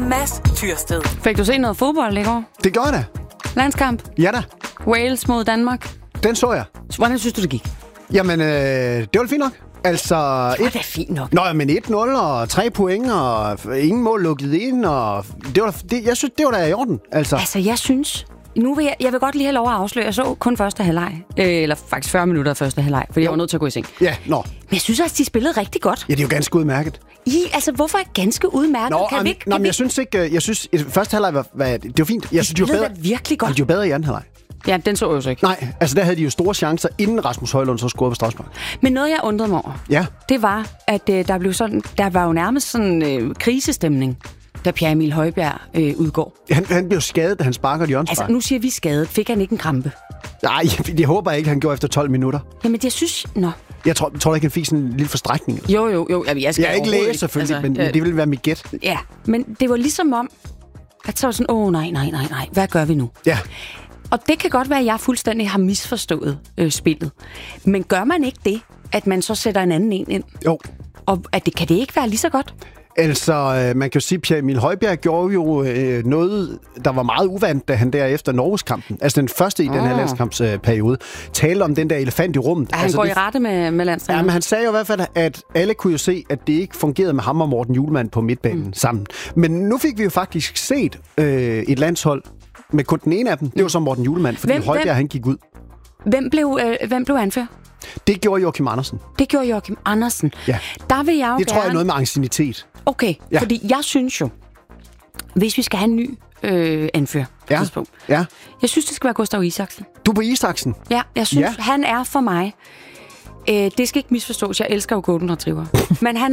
Mads Tyrsted. Fik du set noget fodbold i går? Det gør jeg da. Landskamp? Ja da. Wales mod Danmark? Den så jeg. Hvordan synes du, det gik? Jamen, det var fint nok. Altså... Det var da fint nok. Nå, men 1-0 og 3 point og ingen mål lukket ind, og jeg synes, det var da i orden. Altså, jeg synes... Nu vil jeg vil godt lige have lov at afsløre. Jeg så kun første halvleg. Eller faktisk 40 minutter af første halvleg, fordi jeg var nødt til at gå i seng. Ja, nå. Men jeg synes også, de spillede rigtig godt. Ja, det er jo ganske udmærket. Hvorfor er ganske udmærket? Men jeg synes ikke... Jeg synes, første halvleg det var fint. Jeg synes, de spillede virkelig godt. De var bedre i anden halvleg. Ja, den så jeg jo så ikke. Nej, altså der havde de jo store chancer, inden Rasmus Højlund så scorede på straffespark. Men noget, jeg undrede mig over, det var, at der var jo nærmest sådan krisestemning, da Pierre Emil Højbjerg udgår. Han blev skadet, da han sparker hjørnespark. Altså, nu siger vi skadet. Fik han ikke en krampe? Nej, jeg håber ikke, han gjorde efter 12 minutter. Jamen, jeg synes... Jeg tror ikke, han fik sådan en lille forstrækning. Jo. Jeg er ikke læge, selvfølgelig, men det ville være mit gæt. Ja, men det var ligesom om, at så var sådan, nej, hvad gør vi nu? Ja. Og det kan godt være, at jeg fuldstændig har misforstået spillet. Men gør man ikke det, at man så sætter en anden ind? Jo. Og kan det ikke være lige så godt? Altså, man kan jo sige, at Pierre Emil Højbjerg gjorde jo noget, der var meget uvant, da han derefter Norgeskampen, altså den første i den her landskampsperiode, talte om den der elefant i rummet. Han går i rette med landstræneren. Ja, men han sagde jo i hvert fald, at alle kunne jo se, at det ikke fungerede med ham og Morten Hjulmand på midtbanen sammen. Men nu fik vi jo faktisk set et landshold med kun den ene af dem. Det var så Morten Hjulmand, fordi Højbjerg han gik ud. Hvem blev anført? Det gjorde Joachim Andersen. Det gjorde Joachim Andersen. Ja. Der vil jeg jo det tror jeg er noget med anciennitet. Okay, ja. Fordi jeg synes jo, hvis vi skal have en ny anfører på tidspunkt. Ja. Jeg synes, det skal være Gustav Isaksen. Du er på Isaksen? Ja, jeg synes, han er for mig. Det skal ikke misforstås. Jeg elsker jo Golden Retriever. Men han